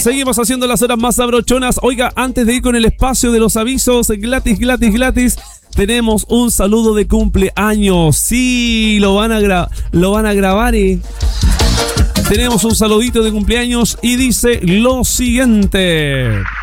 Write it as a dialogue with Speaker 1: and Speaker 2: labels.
Speaker 1: Seguimos haciendo las horas más sabrochonas. Oiga, antes de ir con el espacio de los avisos, gratis, tenemos un saludo de cumpleaños. Sí, lo van a grabar. Tenemos un saludito de cumpleaños y dice lo siguiente.